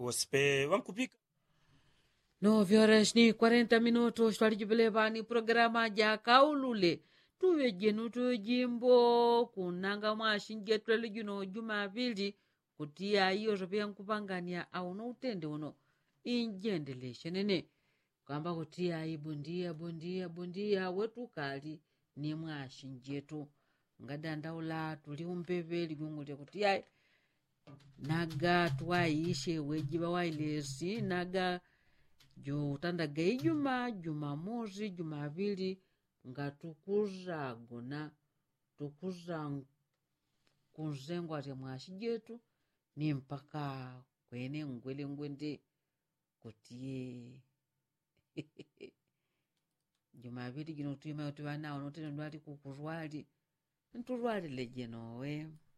Waspe wankupika. 9 horas ni 40 minutos twalijipelevani programa ja kaulule tuwejenu tujimbo kunanga mwashinje twelejino jumapili kutia iyo topia nkupangania au no utende uno injendeleshe nene kwamba kutia i bondia wetu kali ni mwashinjetu ngadandaula tuli umpeve ligungule kutia naga twaishe wejiba wailesi naga jo tandaga Jumamosi Jumapili nga tukuzagona tukuza kunzengwa te mwashijetu ni mpaka kwene ngwende kutie Jumapili gino tuyima yote wana onotene ndwali kukurwali nturwali lejenowe